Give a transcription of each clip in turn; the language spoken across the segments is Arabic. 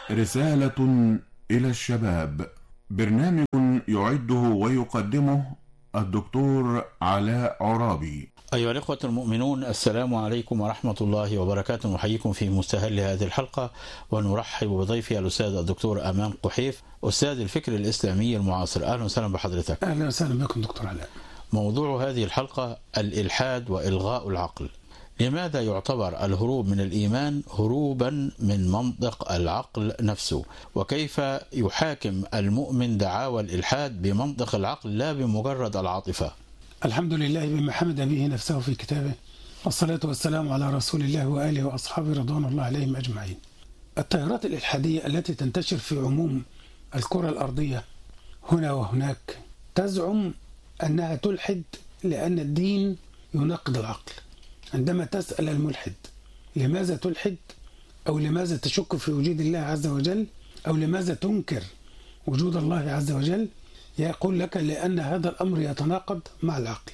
رسالة إلى الشباب، برنامج يعده ويقدمه الدكتور علاء عرابي. أيها الإخوة المؤمنون، السلام عليكم ورحمة الله وبركاته. نحييكم في مستهل هذه الحلقة، ونرحب بضيفي الأستاذ الدكتور أمام قحيف، أستاذ الفكر الإسلامي المعاصر. أهلا وسهلا بحضرتك. أهلا وسهلا بكم دكتور علاء. موضوع هذه الحلقة الإلحاد وإلغاء العقل. لماذا يعتبر الهروب من الإيمان هروبا من منطق العقل نفسه؟ وكيف يحاكم المؤمن دعاوى الإلحاد بمنطق العقل لا بمجرد العاطفة؟ الحمد لله بما حمد به نفسه في كتابه، والصلاة والسلام على رسول الله وآله وأصحابه رضوان الله عليهم أجمعين. التيارات الإلحادية التي تنتشر في عموم الكرة الأرضية هنا وهناك تزعم أنها تلحد لأن الدين يناقض العقل. عندما تسأل الملحد لماذا تلحد، أو لماذا تشك في وجود الله عز وجل، أو لماذا تنكر وجود الله عز وجل، يقول لك لأن هذا الأمر يتناقض مع العقل،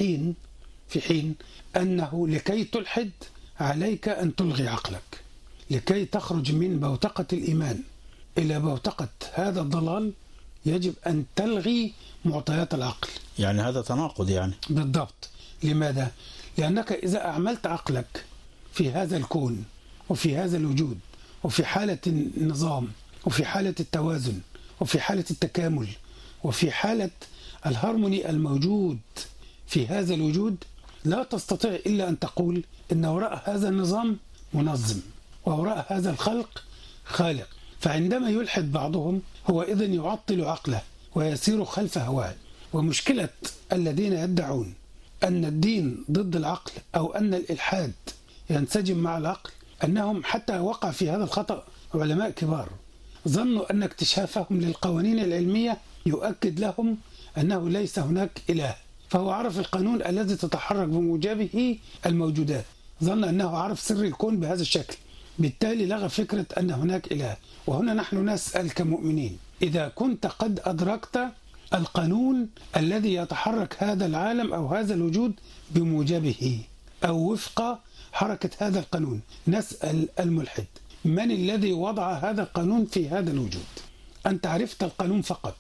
في حين أنه لكي تلحد عليك أن تلغي عقلك. لكي تخرج من بوتقة الإيمان إلى بوتقة هذا الضلال يجب أن تلغي معطيات العقل. يعني هذا تناقض يعني؟ بالضبط. لماذا؟ لأنك إذا أعملت عقلك في هذا الكون وفي هذا الوجود وفي حالة النظام وفي حالة التوازن وفي حالة التكامل وفي حالة الهارموني الموجود في هذا الوجود، لا تستطيع إلا أن تقول إن وراء هذا النظام منظم ووراء هذا الخلق خالق. فعندما يلحد بعضهم هو إذن يعطل عقله ويسير خلف هواه. ومشكلة الذين يدعون أن الدين ضد العقل أو أن الإلحاد ينسجم مع العقل أنهم حتى وقع في هذا الخطأ علماء كبار ظنوا أن اكتشافهم للقوانين العلمية يؤكد لهم أنه ليس هناك إله، فهو عرف القانون الذي تتحرك بموجبه الموجودات، ظن أنه عرف سر الكون بهذا الشكل، بالتالي لغى فكرة أن هناك إله. وهنا نحن نسأل كمؤمنين، إذا كنت قد أدركت القانون الذي يتحرك هذا العالم أو هذا الوجود بموجبه أو وفق حركة هذا القانون، نسأل الملحد من الذي وضع هذا القانون في هذا الوجود؟ أنت عرفت القانون فقط،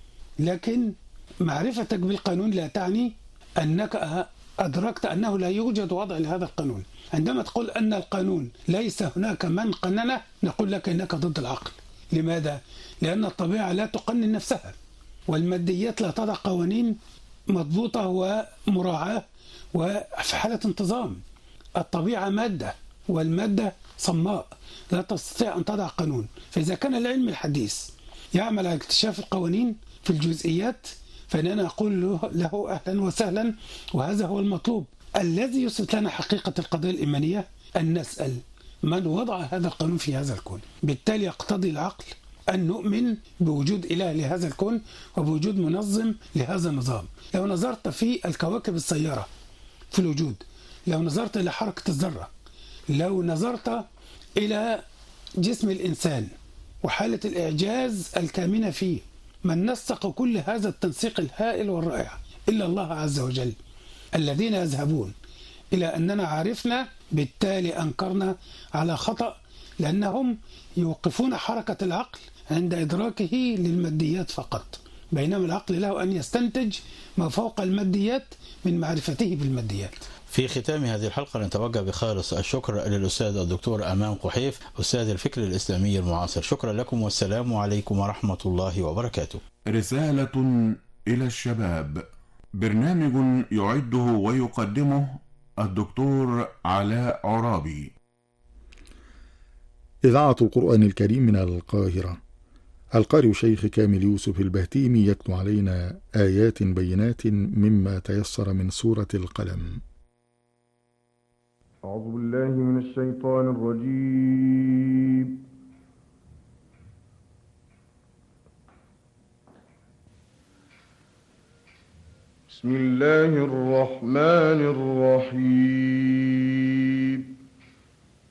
لكن معرفتك بالقانون لا تعني أنك أدركت أنه لا يوجد وضع لهذا القانون. عندما تقول أن القانون ليس هناك من قننه، نقول لك أنك ضد العقل. لماذا؟ لأن الطبيعة لا تقنن نفسها، والماديات لا تضع قوانين مضبوطة ومراعاة وفي حالة انتظام. الطبيعة مادة، والمادة صماء لا تستطيع أن تضع قانون. فإذا كان العلم الحديث يعمل على اكتشاف القوانين في الجزئيات، فإننا نقول له أهلا وسهلا، وهذا هو المطلوب. الذي يثبت لنا حقيقة القضية الإيمانية أن نسأل من وضع هذا القانون في هذا الكون. بالتالي يقتضي العقل أن نؤمن بوجود إله لهذا الكون وبوجود منظم لهذا النظام. لو نظرت في الكواكب السيارة في الوجود، لو نظرت إلى حركة الذرة، لو نظرت إلى جسم الإنسان وحالة الإعجاز الكامنة فيه، من نسق كل هذا التنسيق الهائل والرائع إلا الله عز وجل. الذين يذهبون إلى أننا عرفنا بالتالي أنكرنا على خطأ، لأنهم يوقفون حركة العقل عند إدراكه للماديات فقط، بينما العقل له أن يستنتج ما فوق الماديات من معرفته بالماديات. في ختام هذه الحلقة نتوجه بخالص الشكر للأستاذ الدكتور أمام قحيف، أستاذ الفكر الإسلامي المعاصر. شكرا لكم، والسلام عليكم ورحمة الله وبركاته. رسالة إلى الشباب، برنامج يعده ويقدمه الدكتور علاء عرابي. إذاعة القرآن الكريم من القاهرة. القارئ شيخ كامل يوسف البهتيمي يتلو علينا آيات بينات مما تيسر من سورة القلم. أعوذ بالله من الشيطان الرجيم. بسم الله الرحمن الرحيم.